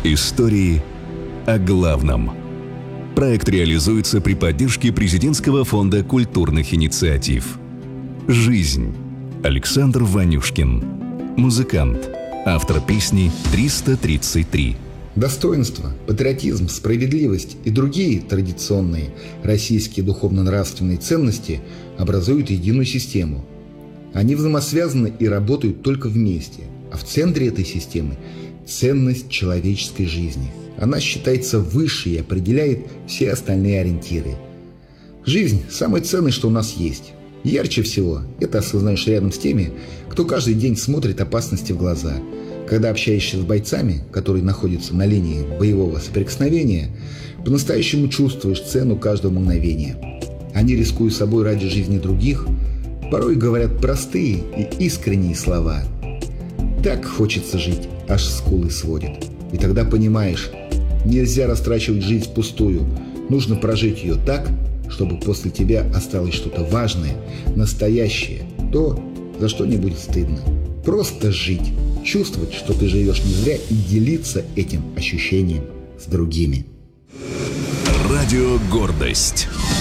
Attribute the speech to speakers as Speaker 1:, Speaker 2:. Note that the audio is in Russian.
Speaker 1: Истории о главном. Проект реализуется при поддержке Президентского фонда культурных инициатив. Жизнь. Александр Ванюшкин. Музыкант. Автор песни «333».
Speaker 2: Достоинство, патриотизм, справедливость и другие традиционные российские духовно-нравственные ценности образуют единую систему. Они взаимосвязаны и работают только вместе, а в центре этой системы – ценность человеческой жизни. Она считается высшей и определяет все остальные ориентиры. Жизнь – самое ценное, что у нас есть. Ярче всего это осознаешь рядом с теми, кто каждый день смотрит опасности в глаза. Когда общаешься с бойцами, которые находятся на линии боевого соприкосновения, по-настоящему чувствуешь цену каждого мгновения. Они, рискуя собой ради жизни других, порой говорят простые и искренние слова. Так хочется жить, аж скулы сводит. И тогда понимаешь, нельзя растрачивать жизнь впустую. Нужно прожить ее так, чтобы после тебя осталось что-то важное, настоящее, то, за что не будет стыдно. Просто жить, чувствовать, что ты живешь не зря, и делиться этим ощущением с другими.
Speaker 1: Радио «Гордость».